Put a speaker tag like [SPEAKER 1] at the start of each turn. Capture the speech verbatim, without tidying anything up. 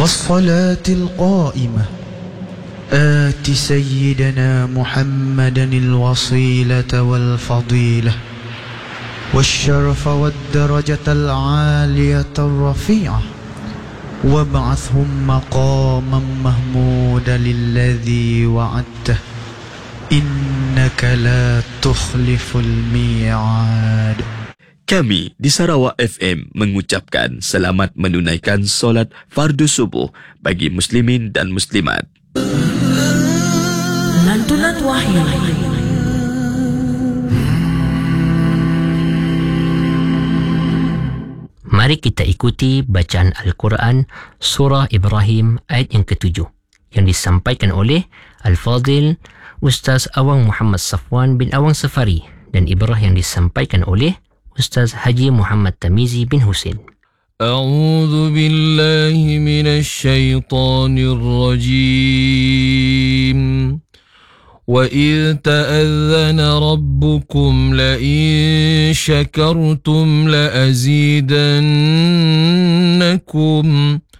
[SPEAKER 1] والصلاة القائمة آت سيدنا محمدا الوصيلة والفضيلة والشرف والدرجة العالية الرفيعة وابعثهم مقاما محمودا للذي وعدته إنك لا تخلف الميعاد.
[SPEAKER 2] Kami di Sarawak F M mengucapkan selamat menunaikan solat fardu subuh bagi muslimin dan muslimat.
[SPEAKER 3] Lantunan Wahyu. Mari kita ikuti bacaan Al-Quran Surah Ibrahim ayat yang ketujuh yang disampaikan oleh Al-Fadhil Ustaz Awang Muhammad Safwan bin Awang Safari dan Ibrah yang disampaikan oleh Ustaz Haji Muhammad Tamizi bin Husin.
[SPEAKER 4] A'udzu billahi minasy syaithanir rajim. وَإِذْ تَأَذَّنَ رَبُّكُمْ لَئِن شَكَرْتُمْ لَأَزِيدَنَّكُمْ